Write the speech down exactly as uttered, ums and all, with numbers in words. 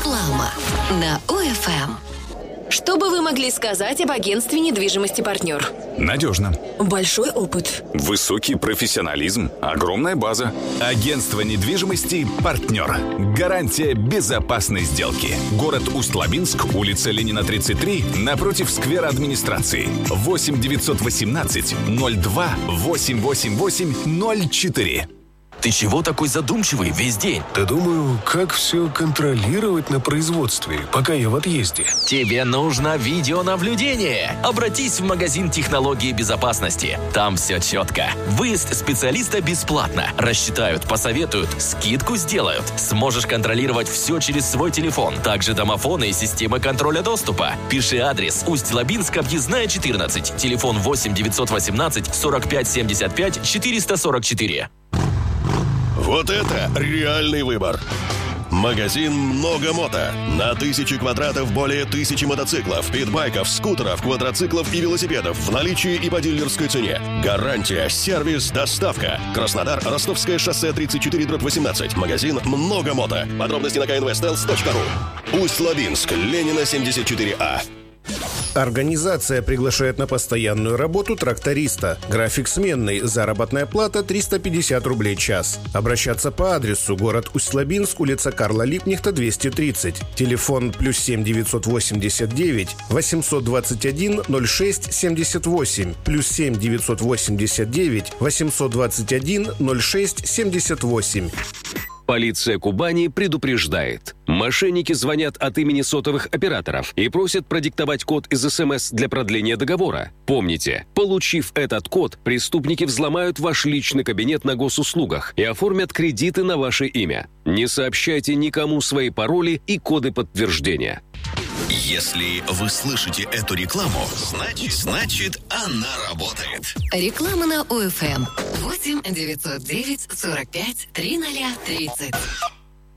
Реклама на ОФМ. Что бы вы могли сказать об агентстве недвижимости «Партнер»? Надежно. Большой опыт. Высокий профессионализм. Огромная база. Агентство недвижимости «Партнер». Гарантия безопасной сделки. Город Усть-Лабинск, улица Ленина, тридцать три, напротив сквера администрации. восемь девятьсот восемнадцать ноль два восемь восемь восемь ноль четыре. Ты чего такой задумчивый весь день? Да думаю, как все контролировать на производстве, пока я в отъезде. Тебе нужно видеонаблюдение. Обратись в магазин технологии безопасности. Там все четко. Выезд специалиста бесплатно. Рассчитают, посоветуют, скидку сделают. Сможешь контролировать все через свой телефон. Также домофоны и система контроля доступа. Пиши адрес: Усть-Лабинск, объездная четырнадцать. Телефон восемь девятьсот восемнадцать сорок пять семьдесят пять четыреста сорок четыре. Вот это реальный выбор. Магазин «Много мото». На тысячи квадратов более тысячи мотоциклов, питбайков, скутеров, квадроциклов и велосипедов в наличии и по дилерской цене. Гарантия, сервис, доставка. Краснодар, Ростовское шоссе тридцать четыре дробь восемнадцать. Магазин «Много мото». Подробности на ка эн вэ стелс точка ру. Усть-Лабинск, Ленина, семьдесят четыре а. Организация приглашает на постоянную работу тракториста. График сменный. Заработная плата триста пятьдесят рублей час. Обращаться по адресу: город Усть-Лабинск, улица Карла Липкнехта, двести тридцать. Телефон плюс семь девятьсот восемьдесят девять восемьсот двадцать один ноль шесть семьдесят восемь. Плюс семь девятьсот восемьдесят девять восемьсот двадцать один ноль шесть семьдесят восемь. Полиция Кубани предупреждает. Мошенники звонят от имени сотовых операторов и просят продиктовать код из эс эм эс для продления договора. Помните, получив этот код, преступники взломают ваш личный кабинет на госуслугах и оформят кредиты на ваше имя. Не сообщайте никому свои пароли и коды подтверждения. Если вы слышите эту рекламу, значит, значит она работает. Реклама на ОФМ. восемь девятьсот девять сорок пять тридцать тридцать.